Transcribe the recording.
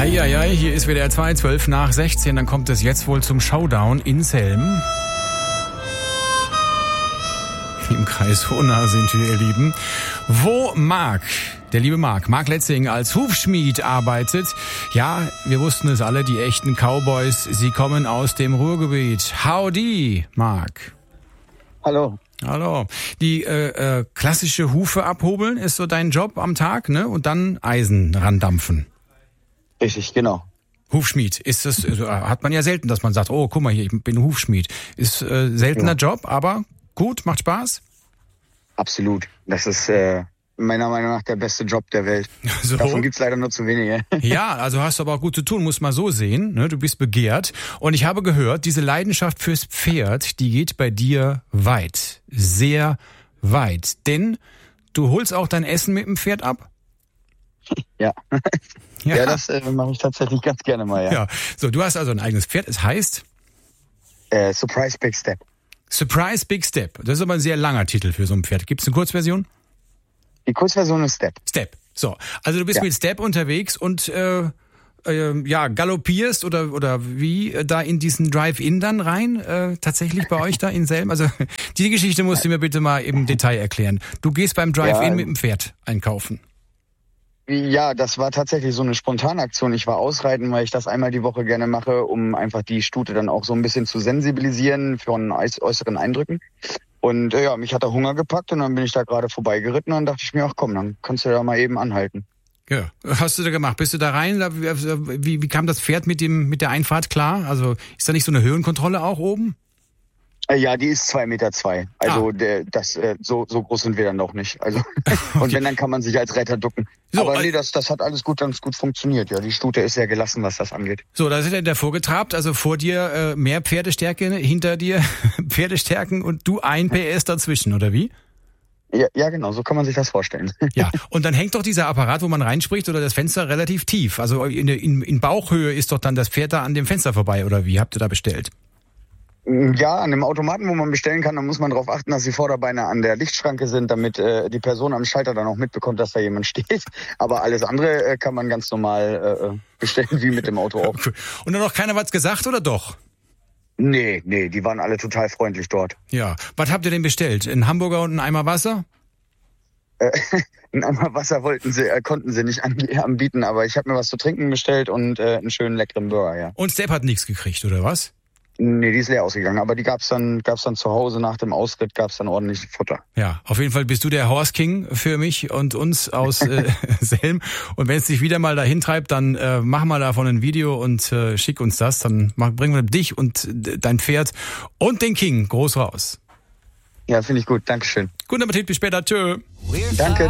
Eieiei, hier ist WDR 2, 12 nach 16. Dann kommt es jetzt wohl zum Showdown in Selm. Im Kreis Hohna sind wir, ihr Lieben. Wo der liebe Marc Letzing als Hufschmied arbeitet. Ja, wir wussten es alle, die echten Cowboys, sie kommen aus dem Ruhrgebiet. Howdy, Marc. Hallo. Hallo. Die klassische Hufe abhobeln ist so dein Job am Tag, ne? Und dann Eisen randampfen. Richtig, genau. Hufschmied, ist das, hat man ja selten, dass man sagt, oh, guck mal hier, ich bin Hufschmied. Ist seltener Job, aber gut, macht Spaß? Absolut. Das ist meiner Meinung nach der beste Job der Welt. So. Davon gibt's leider nur zu wenige. Ja, also hast du aber auch gut zu tun, muss man so sehen. Ne? Du bist begehrt. Und ich habe gehört, diese Leidenschaft fürs Pferd, die geht bei dir weit. Sehr weit. Denn du holst auch dein Essen mit dem Pferd ab? Ja. Ja, das mache ich tatsächlich ganz gerne mal, ja. Ja. So, du hast also ein eigenes Pferd. Es heißt? Surprise Big Step. Surprise Big Step. Das ist aber ein sehr langer Titel für so ein Pferd. Gibt es eine Kurzversion? Die Kurzversion ist Step. Step. So, also du bist mit Step unterwegs und galoppierst oder wie da in diesen Drive-In dann rein, tatsächlich bei euch da in Selm. Also die Geschichte musst du mir bitte mal im Detail erklären. Du gehst beim Drive-In mit dem Pferd einkaufen. Ja, das war tatsächlich so eine Spontanaktion. Ich war ausreiten, weil ich das einmal die Woche gerne mache, um einfach die Stute dann auch so ein bisschen zu sensibilisieren von äußeren Eindrücken. Und mich hat der Hunger gepackt und dann bin ich da gerade vorbeigeritten und dann dachte ich mir, ach komm, dann kannst du da mal eben anhalten. Ja, hast du da gemacht? Bist du da rein? Wie kam das Pferd mit der Einfahrt klar? Also ist da nicht so eine Höhenkontrolle auch oben? Ja, die ist 2,2 Meter. Also so groß sind wir dann doch nicht. Also und wenn, dann kann man sich als Reiter ducken. So, aber nee, das hat alles ganz gut funktioniert. Ja, die Stute ist sehr gelassen, was das angeht. So, da sind wir davor getrabt. Also vor dir mehr Pferdestärke, hinter dir Pferdestärken und du 1 PS dazwischen, oder wie? Ja, genau, so kann man sich das vorstellen. Ja, und dann hängt doch dieser Apparat, wo man reinspricht, oder das Fenster relativ tief. Also in Bauchhöhe ist doch dann das Pferd da an dem Fenster vorbei, oder wie? Habt ihr da bestellt? Ja, an dem Automaten, wo man bestellen kann, da muss man darauf achten, dass die Vorderbeine an der Lichtschranke sind, damit die Person am Schalter dann auch mitbekommt, dass da jemand steht. Aber alles andere kann man ganz normal bestellen, wie mit dem Auto auch. Und dann noch keiner was gesagt, oder doch? Nee, die waren alle total freundlich dort. Ja, was habt ihr denn bestellt? Ein Hamburger und ein Eimer Wasser? Ein Eimer Wasser konnten sie nicht anbieten, aber ich habe mir was zu trinken bestellt und einen schönen leckeren Burger, ja. Und Step hat nichts gekriegt, oder was? Nee, die ist leer ausgegangen, aber die gab's dann zu Hause nach dem Ausritt, gab's dann ordentlich Futter. Ja, auf jeden Fall bist du der Horse King für mich und uns aus Selm. Und wenn es dich wieder mal dahin treibt, dann mach mal davon ein Video und schick uns das. Dann bringen wir dich und dein Pferd und den King groß raus. Ja, finde ich gut. Dankeschön. Guten Appetit, bis später. Tschö. Danke.